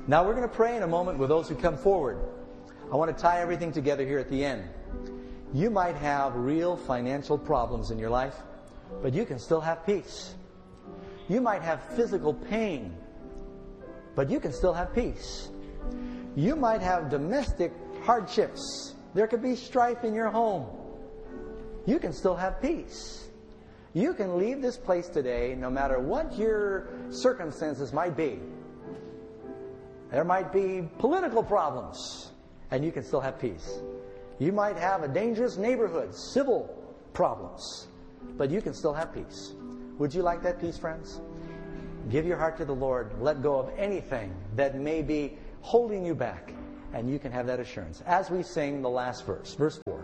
Now we're going to pray in a moment with those who come forward. I want to tie everything together here at the end. You might have real financial problems in your life, but you can still have peace. You might have physical pain, but you can still have peace. You might have domestic hardships. There could be strife in your home. You can still have peace. You can leave this place today no matter what your circumstances might be. There might be political problems, and you can still have peace. You might have a dangerous neighborhood, civil problems, but you can still have peace. Would you like that peace, friends? Give your heart to the Lord. Let go of anything that may be holding you back, and you can have that assurance as we sing the last verse, verse 4.